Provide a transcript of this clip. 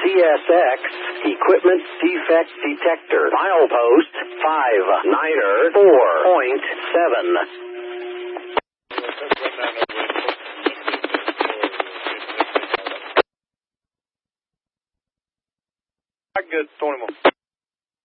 CSX Equipment Defect Detector. Milepost 594.7. Good, 20 more.